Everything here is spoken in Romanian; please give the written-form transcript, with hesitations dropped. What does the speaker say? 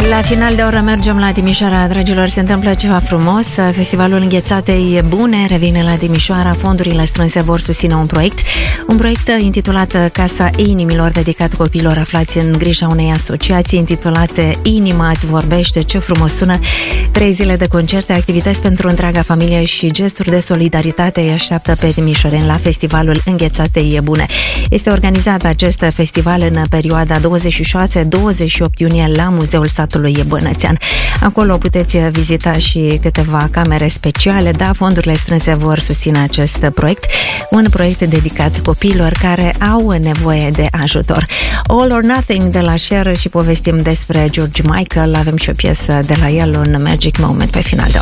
La final de oră mergem la Timișoara, dragilor, se întâmplă ceva frumos. Festivalul Înghețatei Bune revine la Timișoara. Fondurile strânse vor susține un proiect intitulat Casa Inimilor, dedicat copiilor aflați în grija unei asociații intitulate Inima îți vorbește. Ce frumos sună! 3 zile de concerte, activități pentru întreaga familie și gesturi de solidaritate îi așteaptă pe timișoreni la Festivalul Înghețatei Bune. Este organizat acest festival în perioada 26-28 iunie la Muzeul Satului Bănățean. Acolo puteți vizita și câteva camere speciale, da, fondurile strânse vor susține acest proiect, un proiect dedicat copiilor care au nevoie de ajutor. All or Nothing de la Cher și povestim despre George Michael, avem și o piesă de la el, un Magic Moment pe final de oră.